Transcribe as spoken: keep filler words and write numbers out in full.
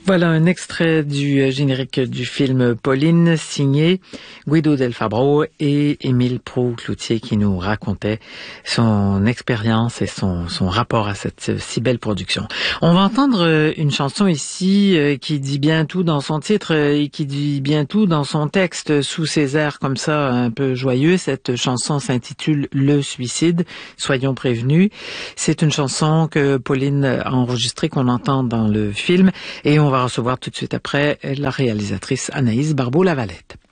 Voilà un extrait du générique du film Pauline, signé Guido Del Fabbro et Émile Proulx-Cloutier, qui nous racontait son expérience et son, son rapport à cette si belle production. On va entendre une chanson ici qui dit bien tout dans son titre et qui dit bien tout dans son texte, sous ces airs comme ça un peu joyeux. Cette chanson s'intitule Le suicide, soyons prévenus. C'est une chanson que Pauline a enregistrée, qu'on entend dans le film, et on va recevoir tout de suite après la réalisatrice Anaïs Barbeau-Lavalette.